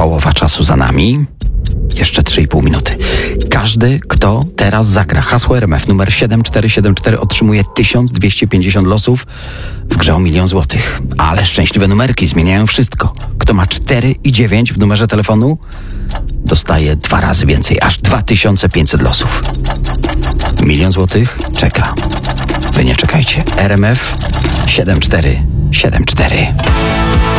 Połowa czasu za nami. Jeszcze 3,5 minuty. Każdy, kto teraz zagra hasło RMF numer 7474 otrzymuje 1250 losów w grze o 1 000 000 złotych. Ale szczęśliwe numerki zmieniają wszystko. Kto ma 4 i 9 w numerze telefonu, dostaje 2 razy więcej, aż 2500 losów. 1 000 000 złotych czeka. Wy nie czekajcie. RMF 7474.